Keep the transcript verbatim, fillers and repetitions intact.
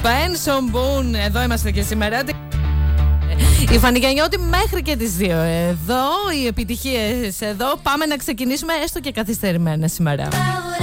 Benson Boone, εδώ είμαστε και σήμερα. Η Φανικιανιώτη μέχρι και τις δύο. Εδώ οι επιτυχίες εδώ. Πάμε να ξεκινήσουμε έστω και καθυστερημένα σήμερα.